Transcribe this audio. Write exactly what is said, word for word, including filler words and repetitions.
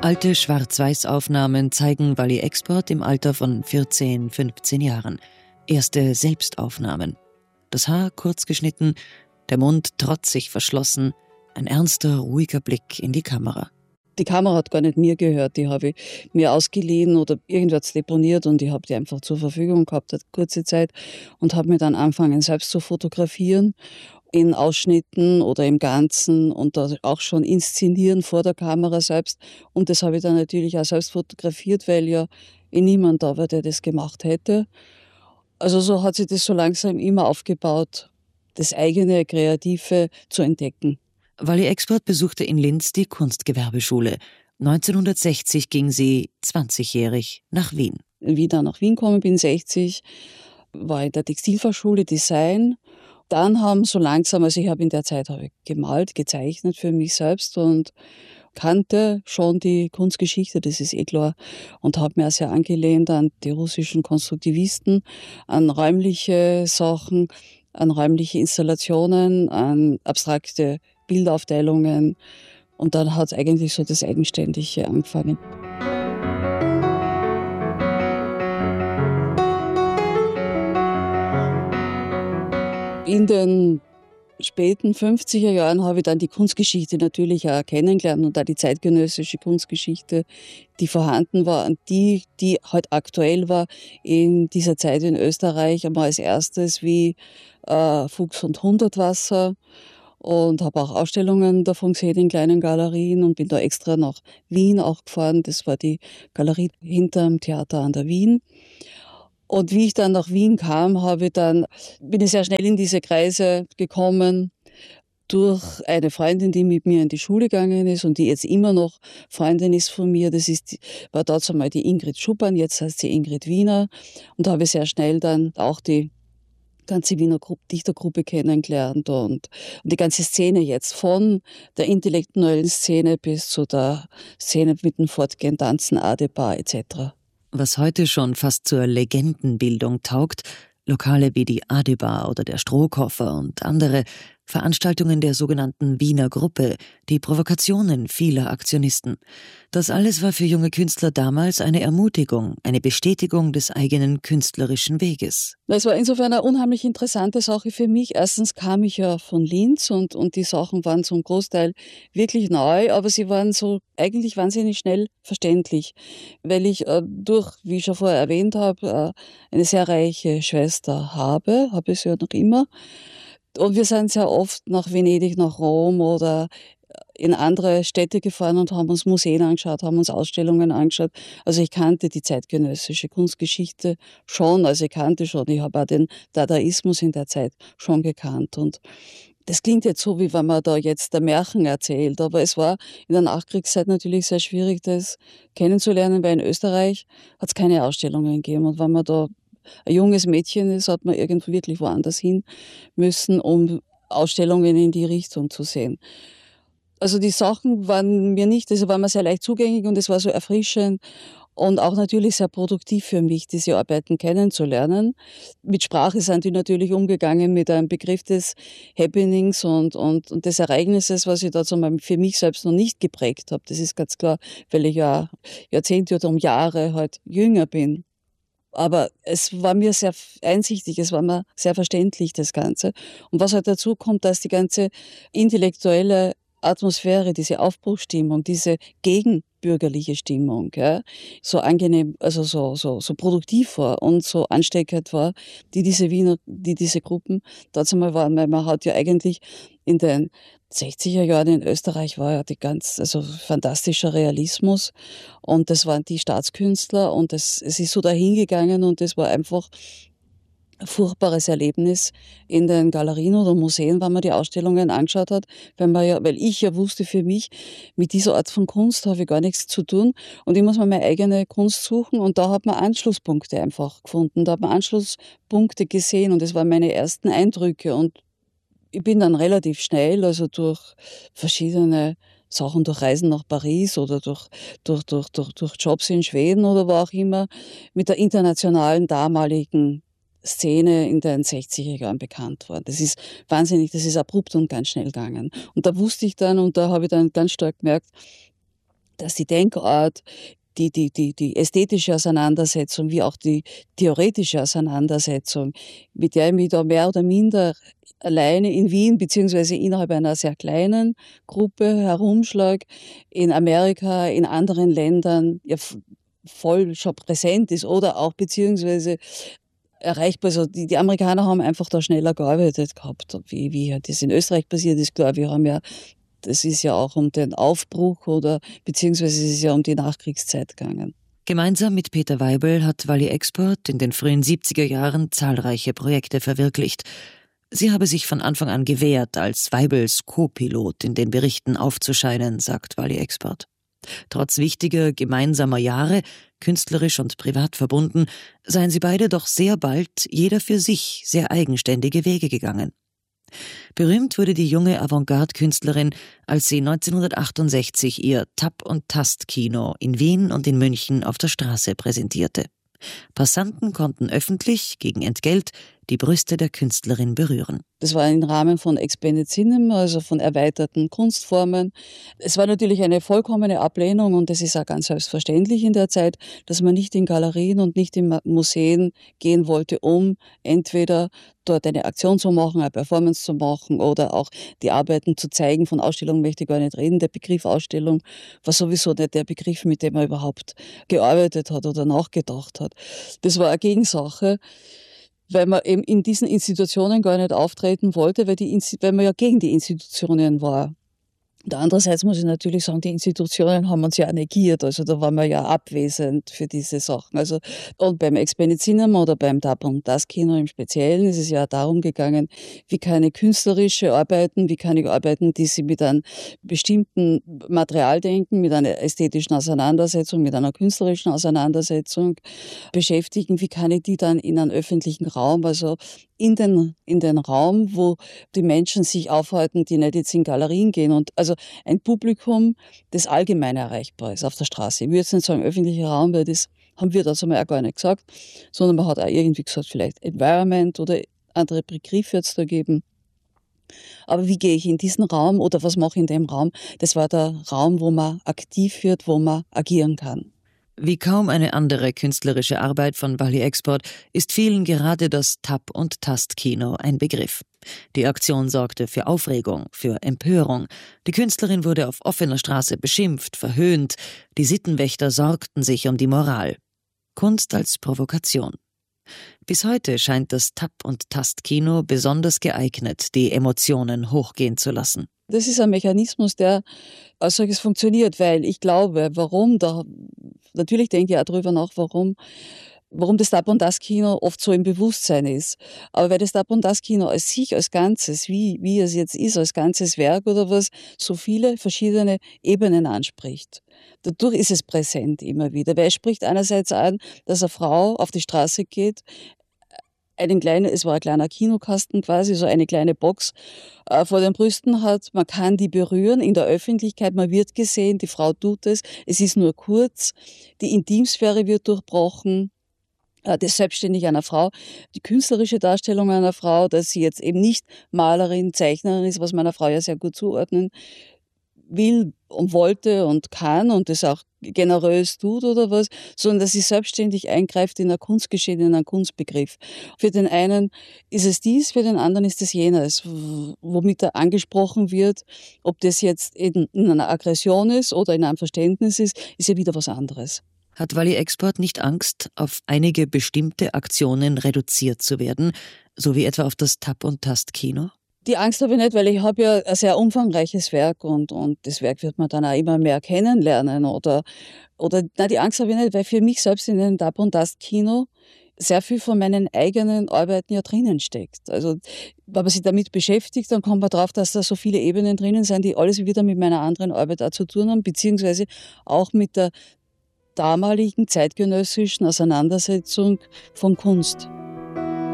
Alte Schwarz-Weiß-Aufnahmen zeigen Wally Export im Alter von vierzehn, fünfzehn Jahren. Erste Selbstaufnahmen. Das Haar kurz geschnitten, der Mund trotzig verschlossen, ein ernster, ruhiger Blick in die Kamera. Die Kamera hat gar nicht mir gehört, die habe ich mir ausgeliehen oder irgendwo deponiert und ich habe die einfach zur Verfügung gehabt, eine kurze Zeit, und habe mir dann angefangen, selbst zu fotografieren, in Ausschnitten oder im Ganzen und da auch schon inszenieren vor der Kamera selbst. Und das habe ich dann natürlich auch selbst fotografiert, weil ja eh niemand da war, der das gemacht hätte. Also so hat sich das so langsam immer aufgebaut, das eigene Kreative zu entdecken. Wally Export besuchte in Linz die Kunstgewerbeschule. neunzehnhundertsechzig ging sie, zwanzigjährig, nach Wien. Wie ich dann nach Wien gekommen bin, sechzig, war ich in der Textilfachschule Design. Dann haben so langsam, also ich habe in der Zeit habe ich gemalt, gezeichnet für mich selbst und kannte schon die Kunstgeschichte, das ist eh klar, und habe mir auch sehr angelehnt an die russischen Konstruktivisten, an räumliche Sachen, an räumliche Installationen, an abstrakte Bildaufteilungen, und dann hat eigentlich so das Eigenständige angefangen. In den späten fünfziger Jahren habe ich dann die Kunstgeschichte natürlich auch kennengelernt und auch die zeitgenössische Kunstgeschichte, die vorhanden war und die, die halt aktuell war in dieser Zeit in Österreich. Einmal als erstes wie äh, Fuchs und Hundertwasser, und habe auch Ausstellungen davon gesehen in kleinen Galerien und bin da extra nach Wien auch gefahren. Das war die Galerie hinterm Theater an der Wien. Und wie ich dann nach Wien kam, habe ich dann, bin ich sehr schnell in diese Kreise gekommen durch eine Freundin, die mit mir in die Schule gegangen ist und die jetzt immer noch Freundin ist von mir. Das ist, war dazu mal die Ingrid Schuppan, jetzt heißt sie Ingrid Wiener. Und da habe ich sehr schnell dann auch die ganze Wiener Gruppe, Dichtergruppe kennengelernt und, und die ganze Szene jetzt, von der intellektuellen Szene bis zu der Szene mit dem fortgehenden Tanzen, Adebar et cetera. Was heute schon fast zur Legendenbildung taugt, Lokale wie die Adebar oder der Strohkoffer und andere, Veranstaltungen der sogenannten Wiener Gruppe, die Provokationen vieler Aktionisten. Das alles war für junge Künstler damals eine Ermutigung, eine Bestätigung des eigenen künstlerischen Weges. Es war insofern eine unheimlich interessante Sache für mich. Erstens kam ich ja von Linz und, und die Sachen waren zum Großteil wirklich neu, aber sie waren so eigentlich wahnsinnig schnell verständlich, weil ich äh, durch, wie ich schon vorher erwähnt habe, äh, eine sehr reiche Schwester habe, habe ich sie ja noch immer. Und wir sind sehr oft nach Venedig, nach Rom oder in andere Städte gefahren und haben uns Museen angeschaut, haben uns Ausstellungen angeschaut. Also ich kannte die zeitgenössische Kunstgeschichte schon, also ich kannte schon, ich habe auch den Dadaismus in der Zeit schon gekannt. Und das klingt jetzt so, wie wenn man da jetzt der Märchen erzählt, aber es war in der Nachkriegszeit natürlich sehr schwierig, das kennenzulernen, weil in Österreich hat es keine Ausstellungen gegeben. Und wenn man da ein junges Mädchen ist, hat man irgendwie wirklich woanders hin müssen, um Ausstellungen in die Richtung zu sehen. Also die Sachen waren mir nicht, also waren mir sehr leicht zugänglich und es war so erfrischend und auch natürlich sehr produktiv für mich, diese Arbeiten kennenzulernen. Mit Sprache sind die natürlich umgegangen, mit einem Begriff des Happenings und, und, und des Ereignisses, was ich da zum Beispiel für mich selbst noch nicht geprägt habe. Das ist ganz klar, weil ich ja Jahrzehnte oder um Jahre halt jünger bin. Aber es war mir sehr einsichtig, es war mir sehr verständlich, das Ganze. Und was halt dazu kommt, dass die ganze intellektuelle Atmosphäre, diese Aufbruchsstimmung, diese gegenbürgerliche Stimmung, ja, so angenehm, also so, so, so produktiv war und so ansteckend war, die diese Wiener, die diese Gruppen dazu mal waren, weil man hat ja eigentlich in den sechziger Jahren in Österreich war ja die ganz, also fantastischer Realismus und das waren die Staatskünstler und es, es ist so dahingegangen und es war einfach ein furchtbares Erlebnis in den Galerien oder Museen, wenn man die Ausstellungen angeschaut hat, weil man ja, weil ich ja wusste für mich, mit dieser Art von Kunst habe ich gar nichts zu tun und ich muss mir meine eigene Kunst suchen und da hat man Anschlusspunkte einfach gefunden, da hat man Anschlusspunkte gesehen und das waren meine ersten Eindrücke und ich bin dann relativ schnell, also durch verschiedene Sachen, durch Reisen nach Paris oder durch, durch, durch, durch, durch Jobs in Schweden oder wo auch immer, mit der internationalen damaligen Szene in den sechziger Jahren bekannt worden. Das ist wahnsinnig, das ist abrupt und ganz schnell gegangen. Und da wusste ich dann, und da habe ich dann ganz stark gemerkt, dass die Denkart, die, die, die, die ästhetische Auseinandersetzung wie auch die theoretische Auseinandersetzung, mit der ich mich da mehr oder minder alleine in Wien beziehungsweise innerhalb einer sehr kleinen Gruppe herumschlag, in Amerika, in anderen Ländern ja voll schon präsent ist oder auch beziehungsweise erreichbar. Also die, die Amerikaner haben einfach da schneller gearbeitet gehabt, wie, wie das in Österreich passiert ist. Klar, wir haben ja, das ist ja auch um den Aufbruch oder beziehungsweise es ist ja um die Nachkriegszeit gegangen. Gemeinsam mit Peter Weibel hat Wally Export in den frühen siebziger Jahren zahlreiche Projekte verwirklicht. Sie habe sich von Anfang an gewehrt, als Weibels Co-Pilot in den Berichten aufzuscheinen, sagt Wally Export. Trotz wichtiger gemeinsamer Jahre, künstlerisch und privat verbunden, seien sie beide doch sehr bald jeder für sich sehr eigenständige Wege gegangen. Berühmt wurde die junge Avantgarde-Künstlerin, als sie neunzehnhundertachtundsechzig ihr Tap- und Tast-Kino in Wien und in München auf der Straße präsentierte. Passanten konnten öffentlich, gegen Entgelt, die Brüste der Künstlerin berühren. Das war im Rahmen von Expanded Cinema, also von erweiterten Kunstformen. Es war natürlich eine vollkommene Ablehnung und das ist auch ganz selbstverständlich in der Zeit, dass man nicht in Galerien und nicht in Museen gehen wollte, um entweder dort eine Aktion zu machen, eine Performance zu machen oder auch die Arbeiten zu zeigen. Von Ausstellung möchte ich gar nicht reden. Der Begriff Ausstellung war sowieso nicht der Begriff, mit dem man überhaupt gearbeitet hat oder nachgedacht hat. Das war eine Gegensache, weil man eben in diesen Institutionen gar nicht auftreten wollte, weil, die, weil man ja gegen die Institutionen war. Und andererseits muss ich natürlich sagen, die Institutionen haben uns ja negiert, also da waren wir ja abwesend für diese Sachen. Also, und beim Expanded Cinema oder beim Tap- und Tast-Kino im Speziellen ist es ja darum gegangen, wie kann ich künstlerische Arbeiten, wie kann ich Arbeiten, die sie mit einem bestimmten Material denken, mit einer ästhetischen Auseinandersetzung, mit einer künstlerischen Auseinandersetzung beschäftigen, wie kann ich die dann in einen öffentlichen Raum, also in den, in den Raum, wo die Menschen sich aufhalten, die nicht jetzt in Galerien gehen. Und also ein Publikum, das allgemein erreichbar ist auf der Straße. Ich würde jetzt nicht sagen öffentlicher Raum, weil das haben wir dazu mal auch gar nicht gesagt, sondern man hat auch irgendwie gesagt, vielleicht Environment oder andere Begriffe jetzt da geben. Aber wie gehe ich in diesen Raum oder was mache ich in dem Raum? Das war der Raum, wo man aktiv wird, wo man agieren kann. Wie kaum eine andere künstlerische Arbeit von Wally Export ist vielen gerade das Tap- und Tast-Kino ein Begriff. Die Aktion sorgte für Aufregung, für Empörung. Die Künstlerin wurde auf offener Straße beschimpft, verhöhnt. Die Sittenwächter sorgten sich um die Moral. Kunst als Provokation. Bis heute scheint das Tap- und Tast-Kino besonders geeignet, die Emotionen hochgehen zu lassen. Das ist ein Mechanismus, der als solches funktioniert, weil ich glaube, warum da, natürlich denke ich auch darüber nach, warum, warum das Tap- und Tast-Kino oft so im Bewusstsein ist. Aber weil das Tap- und Tast-Kino als sich, als Ganzes, wie, wie es jetzt ist, als ganzes Werk oder was, so viele verschiedene Ebenen anspricht. Dadurch ist es präsent immer wieder, weil es spricht einerseits an, dass eine Frau auf die Straße geht, einen kleinen, es war ein kleiner Kinokasten quasi, so eine kleine Box äh, vor den Brüsten hat. Man kann die berühren in der Öffentlichkeit, man wird gesehen, die Frau tut es. Es ist nur kurz, die Intimsphäre wird durchbrochen. Äh, das Selbstständige einer Frau, die künstlerische Darstellung einer Frau, dass sie jetzt eben nicht Malerin, Zeichnerin ist, was meiner Frau ja sehr gut zuordnen will und wollte und kann und das auch generös tut oder was, sondern dass sie selbstständig eingreift in ein Kunstgeschehen, in einen Kunstbegriff. Für den einen ist es dies, für den anderen ist es jenes, womit er angesprochen wird. Ob das jetzt in, in einer Aggression ist oder in einem Verständnis ist, ist ja wieder was anderes. Hat Wally Export nicht Angst, auf einige bestimmte Aktionen reduziert zu werden, so wie etwa auf das Tap- und Tast-Kino? Die Angst habe ich nicht, weil ich habe ja ein sehr umfangreiches Werk und, und das Werk wird man dann auch immer mehr kennenlernen. Oder, oder nein, die Angst habe ich nicht, weil für mich selbst in dem Tap- und Tast-Kino sehr viel von meinen eigenen Arbeiten ja drinnen steckt. Also wenn man sich damit beschäftigt, dann kommt man drauf, dass da so viele Ebenen drinnen sind, die alles wieder mit meiner anderen Arbeit auch zu tun haben, beziehungsweise auch mit der damaligen zeitgenössischen Auseinandersetzung von Kunst.